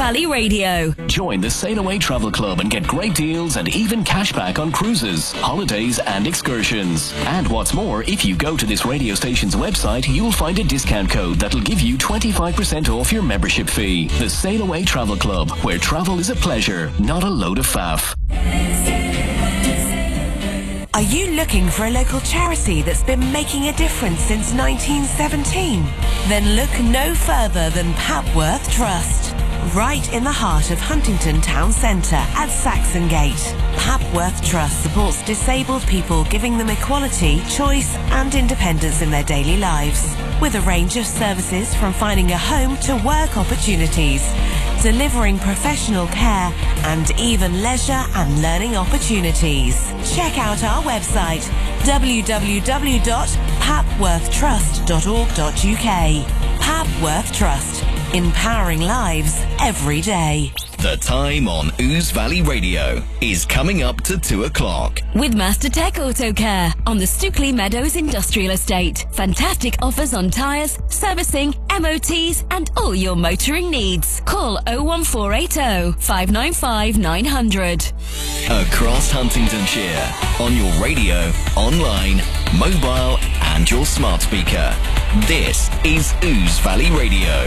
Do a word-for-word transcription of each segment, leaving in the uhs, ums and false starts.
Valley Radio. Join the Sail Away Travel Club and get great deals and even cashback on cruises, holidays and excursions. And what's more, if you go to this radio station's website, you'll find a discount code that'll give you twenty-five percent off your membership fee. The Sail Away Travel Club, where travel is a pleasure, not a load of faff. Are you looking for a local charity that's been making a difference since nineteen seventeen? Then look no further than Papworth Trust. Right in the heart of Huntington Town Centre at Saxongate. Papworth Trust supports disabled people, giving them equality, choice and independence in their daily lives. With a range of services from finding a home to work opportunities, delivering professional care and even leisure and learning opportunities. Check out our website w w w dot papworth trust dot org dot u k. Papworth Trust, empowering lives every day. The time on Ouse Valley Radio is coming up to two o'clock. With Mastertech Auto Care on the Stookley Meadows Industrial Estate. Fantastic offers on tyres, servicing, M O Ts and all your motoring needs. Call oh one four eight oh, five nine five, nine hundred. Across Huntingdonshire, on your radio, online, mobile and your smart speaker. This is Ouse Valley Radio.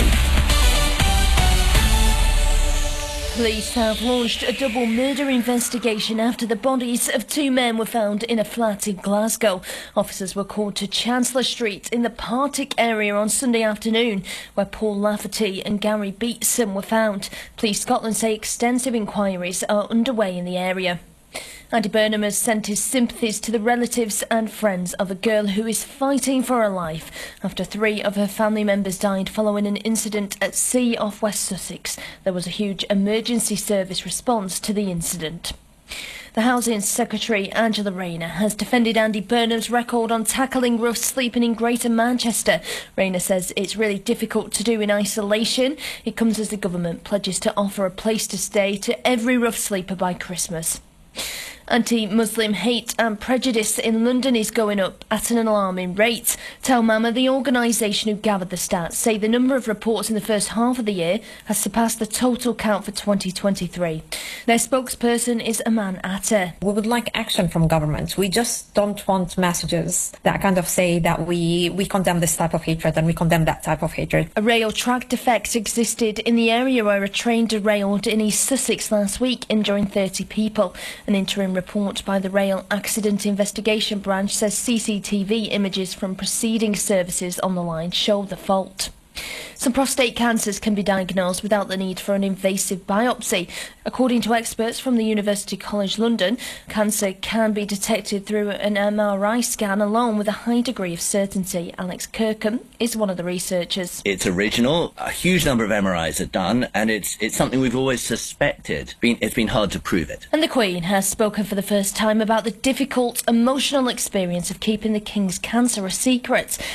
Police have launched a double murder investigation after the bodies of two men were found in a flat in Glasgow. Officers were called to Chancellor Street in the Partick area on Sunday afternoon, where Paul Lafferty and Gary Beatson were found. Police Scotland say extensive inquiries are underway in the area. Andy Burnham has sent his sympathies to the relatives and friends of a girl who is fighting for her life after three of her family members died following an incident at sea off West Sussex. There was a huge emergency service response to the incident. The Housing Secretary, Angela Rayner, has defended Andy Burnham's record on tackling rough sleeping in Greater Manchester. Rayner says it's really difficult to do in isolation. It comes as the government pledges to offer a place to stay to every rough sleeper by Christmas. Anti-Muslim hate and prejudice in London is going up at an alarming rate. Tell Mama, the organisation who gathered the stats, say the number of reports in the first half of the year has surpassed the total count for twenty twenty-three. Their spokesperson is Aman Atta. We would like action from government. We just don't want messages that kind of say that we, we condemn this type of hatred and we condemn that type of hatred. A rail track defect existed in the area where a train derailed in East Sussex last week, injuring thirty people. An interim report by the Rail Accident Investigation Branch says C C T V images from preceding services on the line show the fault. Some prostate cancers can be diagnosed without the need for an invasive biopsy. According to experts from the University College London, cancer can be detected through an M R I scan alone with a high degree of certainty. Alex Kirkham is one of the researchers. It's original. A huge number of M R Is are done, and it's it's something we've always suspected. Been, it's been hard to prove it. And the Queen has spoken for the first time about the difficult, emotional experience of keeping the King's cancer a secret.